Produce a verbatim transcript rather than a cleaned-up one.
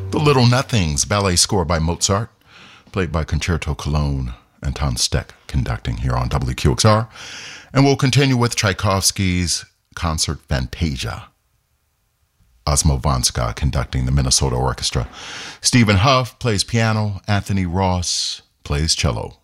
The Little Nothings, ballet score by Mozart, played by Concerto Cologne, Anton Steck conducting here on W Q X R. And we'll continue with Tchaikovsky's Concert Fantasia. Osmo Vanska conducting the Minnesota Orchestra. Stephen Huff plays piano. Anthony Ross plays cello.